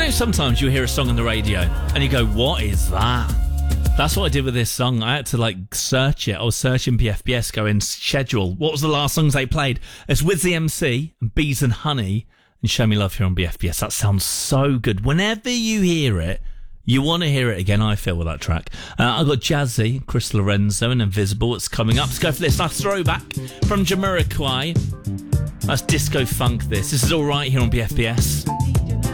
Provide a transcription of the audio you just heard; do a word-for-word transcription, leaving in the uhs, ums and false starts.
know sometimes you hear a song on the radio and you go, what is that? That's what I did with this song. I had to like search it. I was searching P F B S, going schedule. What was the last songs they played? It's Wiz the M C and Bees and Honey and Show Me Love here on B F B S. That sounds so good. Whenever you hear it, you want to hear it again, I feel, with that track. Uh, I've got Jazzy, Chris Lorenzo and Invisible. It's coming up. Let's go for this. Nice throwback from Jamiroquai. That's disco funk this. This is All Right here on B F B S.